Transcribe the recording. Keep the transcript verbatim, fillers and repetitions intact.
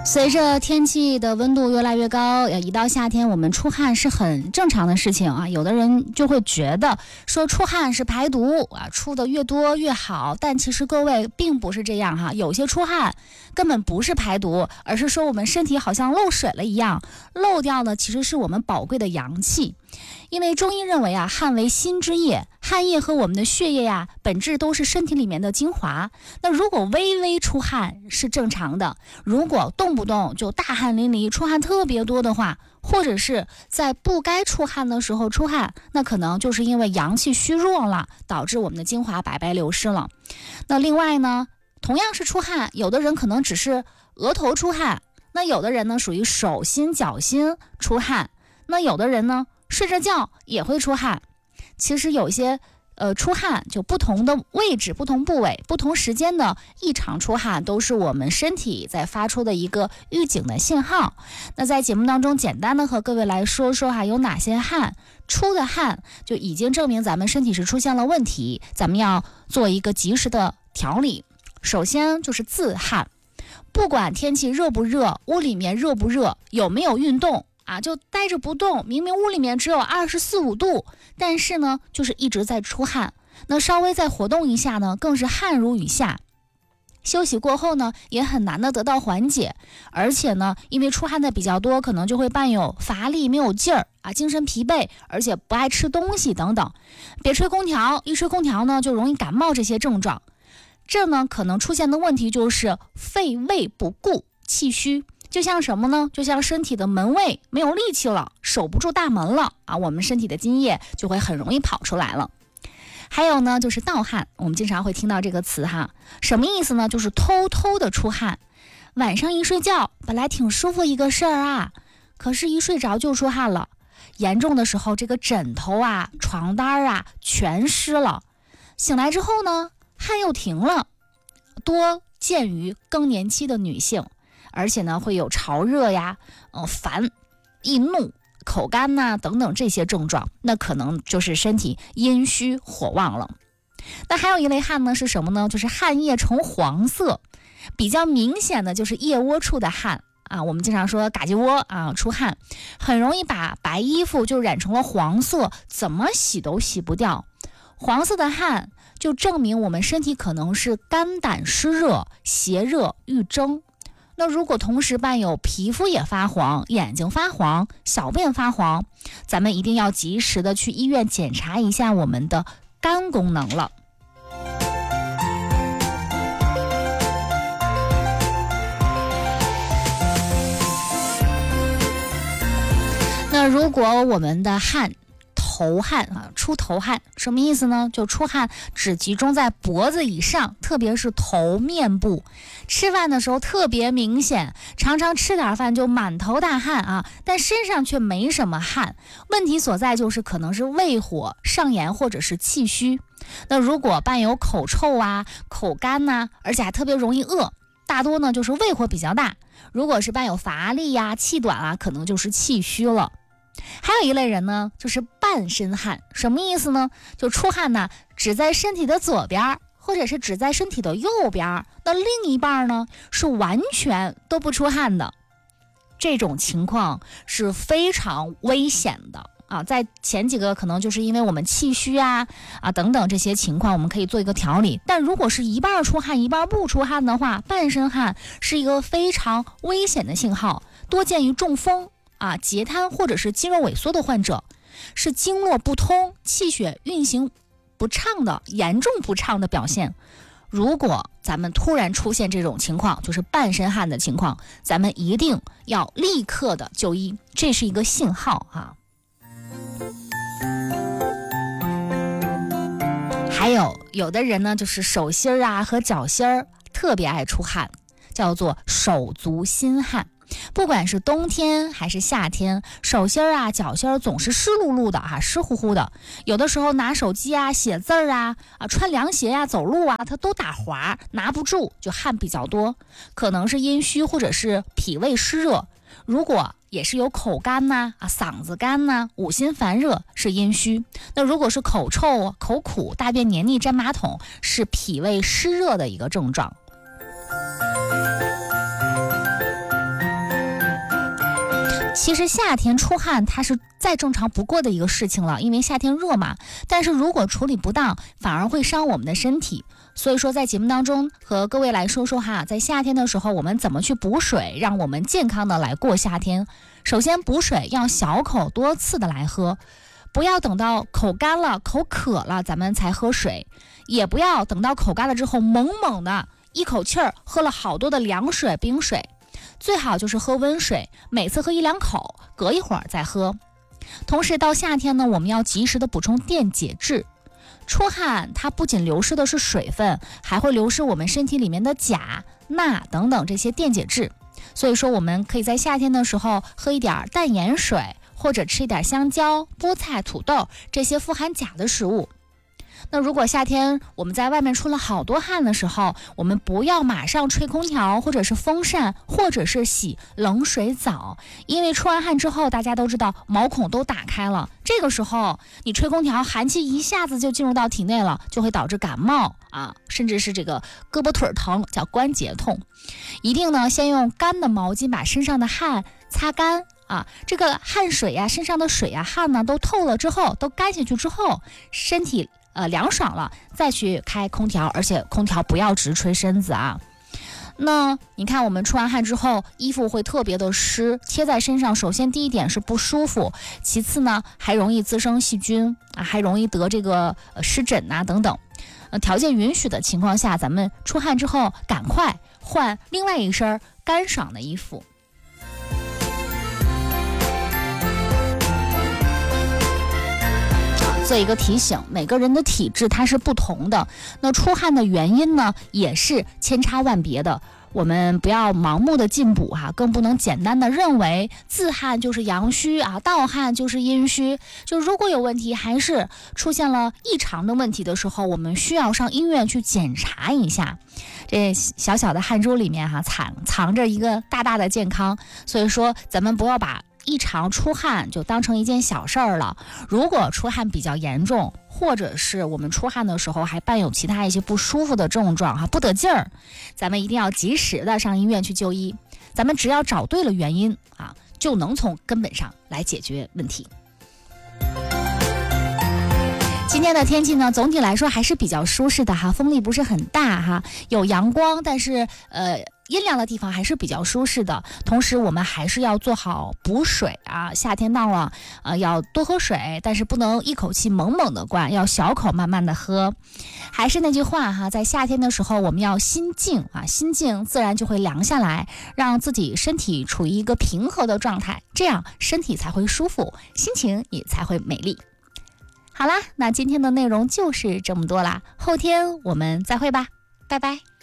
随着天气的温度越来越高，一到夏天我们出汗是很正常的事情啊。有的人就会觉得说出汗是排毒啊，出的越多越好，但其实各位并不是这样哈。有些出汗根本不是排毒，而是说我们身体好像漏水了一样，漏掉的其实是我们宝贵的阳气。因为中医认为啊，汗为心之液，汗液和我们的血液呀、啊，本质都是身体里面的精华。那如果微微出汗是正常的，如果动不动就大汗淋漓，出汗特别多的话，或者是在不该出汗的时候出汗，那可能就是因为阳气虚弱了，导致我们的精华白白流失了。那另外呢，同样是出汗，有的人可能只是额头出汗，那有的人呢属于手心脚心出汗，那有的人呢睡着觉也会出汗。其实有些呃出汗就不同的位置、不同部位、不同时间的异常出汗，都是我们身体在发出的一个预警的信号。那在节目当中简单的和各位来说说哈，有哪些汗出的汗就已经证明咱们身体是出现了问题，咱们要做一个及时的调理。首先就是自汗，不管天气热不热，屋里面热不热，有没有运动啊，就待着不动，明明屋里面只有二十四五度，但是呢就是一直在出汗。那稍微再活动一下呢，更是汗如雨下。休息过后呢，也很难的得到缓解，而且呢因为出汗的比较多，可能就会伴有乏力、没有劲儿啊，精神疲惫，而且不爱吃东西等等。别吹空调，一吹空调呢就容易感冒这些症状。这呢可能出现的问题就是肺胃不顾，气虚。就像什么呢？就像身体的门卫没有力气了，守不住大门了啊，我们身体的津液就会很容易跑出来了。还有呢就是盗汗，我们经常会听到这个词哈，什么意思呢？就是偷偷的出汗。晚上一睡觉本来挺舒服一个事儿啊，可是一睡着就出汗了，严重的时候这个枕头啊、床单啊全湿了，醒来之后呢汗又停了，多见于更年期的女性。而且呢会有潮热呀、呃、烦、易怒、口干呐、啊、等等这些症状，那可能就是身体阴虚火旺了。那还有一类汗呢是什么呢？就是汗液呈黄色，比较明显的就是腋窝处的汗啊，我们经常说嘎叽窝啊出汗，很容易把白衣服就染成了黄色，怎么洗都洗不掉。黄色的汗就证明我们身体可能是肝胆湿热、邪热欲蒸。那如果同时伴有皮肤也发黄、眼睛发黄、小便发黄，咱们一定要及时的去医院检查一下我们的肝功能了。那如果我们的汗头汗啊，出头汗什么意思呢？就出汗只集中在脖子以上，特别是头面部。吃饭的时候特别明显，常常吃点饭就满头大汗啊，但身上却没什么汗。问题所在就是可能是胃火上炎或者是气虚。那如果伴有口臭啊、口干呐、啊，而且还特别容易饿，大多呢就是胃火比较大。如果是伴有乏力呀、气短啊，可能就是气虚了。还有一类人呢，就是半身汗，什么意思呢？就出汗呢，只在身体的左边，或者是只在身体的右边，那另一半呢是完全都不出汗的。这种情况是非常危险的啊！在前几个可能就是因为我们气虚啊啊等等这些情况，我们可以做一个调理。但如果是一半出汗一半不出汗的话，半身汗是一个非常危险的信号，多见于中风啊、截瘫或者是肌肉萎缩的患者，是经络不通、气血运行不畅的严重不畅的表现。如果咱们突然出现这种情况，就是半身汗的情况，咱们一定要立刻的就医，这是一个信号啊。还有有的人呢，就是手心啊和脚心儿特别爱出汗，叫做手足心汗。不管是冬天还是夏天，手心啊、脚心总是湿漉漉的啊，湿乎乎的。有的时候拿手机啊、写字儿啊、啊穿凉鞋呀、啊、走路啊，它都打滑，拿不住，就汗比较多。可能是阴虚或者是脾胃湿热。如果也是有口干呐、啊、嗓子干呐、五心烦热，是阴虚。那如果是口臭、口苦、大便黏腻、粘马桶，是脾胃湿热的一个症状。 其实夏天出汗它是再正常不过的一个事情了，因为夏天热嘛，但是如果处理不当反而会伤我们的身体。所以说在节目当中和各位来说说哈，在夏天的时候我们怎么去补水，让我们健康的来过夏天。首先补水要小口多次的来喝，不要等到口干了口渴了咱们才喝水，也不要等到口干了之后猛猛的一口气儿喝了好多的凉水冰水，最好就是喝温水，每次喝一两口，隔一会儿再喝。同时到夏天呢，我们要及时的补充电解质。出汗它不仅流失的是水分，还会流失我们身体里面的钾、钠等等这些电解质。所以说我们可以在夏天的时候喝一点淡盐水，或者吃一点香蕉、菠菜、土豆这些富含钾的食物。那如果夏天我们在外面出了好多汗的时候，我们不要马上吹空调或者是风扇，或者是洗冷水澡，因为出完汗之后大家都知道毛孔都打开了，这个时候你吹空调，寒气一下子就进入到体内了，就会导致感冒啊，甚至是这个胳膊腿疼，叫关节痛。一定呢先用干的毛巾把身上的汗擦干啊，这个汗水呀、身上的水呀、汗呢都透了之后，都干下去之后，身体呃凉爽了，再去开空调，而且空调不要直吹身子啊。那你看我们出完汗之后，衣服会特别的湿，贴在身上，首先第一点是不舒服，其次呢还容易滋生细菌啊，还容易得这个呃湿疹啊等等。呃，条件允许的情况下，咱们出汗之后赶快换另外一身干爽的衣服。做一个提醒，每个人的体质它是不同的，那出汗的原因呢也是千差万别的，我们不要盲目的进补哈、啊，更不能简单的认为自汗就是阳虚啊，盗汗就是阴虚。就如果有问题，还是出现了异常的问题的时候，我们需要上医院去检查一下。这小小的汗珠里面哈、啊、藏藏着一个大大的健康，所以说咱们不要把异常出汗就当成一件小事儿了。如果出汗比较严重，或者是我们出汗的时候还伴有其他一些不舒服的症状哈，不得劲儿，咱们一定要及时的上医院去就医。咱们只要找对了原因啊，就能从根本上来解决问题。今天的天气呢，总体来说还是比较舒适的哈，风力不是很大哈，有阳光，但是呃阴凉的地方还是比较舒适的。同时我们还是要做好补水啊，夏天到了，呃要多喝水，但是不能一口气猛猛的灌，要小口慢慢的喝。还是那句话哈，在夏天的时候我们要心静啊，心静自然就会凉下来，让自己身体处于一个平和的状态，这样身体才会舒服，心情也才会美丽。好啦，那今天的内容就是这么多啦，后天我们再会吧，拜拜。